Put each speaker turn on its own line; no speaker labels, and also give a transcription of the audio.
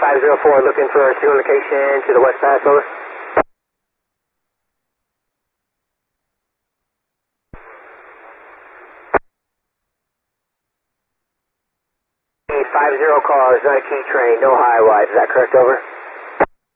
504 looking for a signal location to the west pass, over. 50 cars, not a key train, no high wide, is that correct, over?